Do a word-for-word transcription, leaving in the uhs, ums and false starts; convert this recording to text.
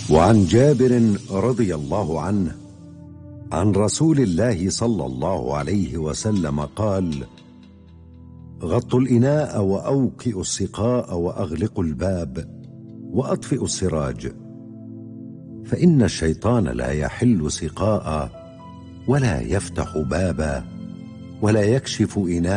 وعن جابر رضي الله عنه عن رسول الله صلى الله عليه وسلم قال: غطوا الإناء وأوكئوا السقاء وأغلقوا الباب وأطفئوا السراج، فإن الشيطان لا يحل سقاء ولا يفتح بابا ولا يكشف إناء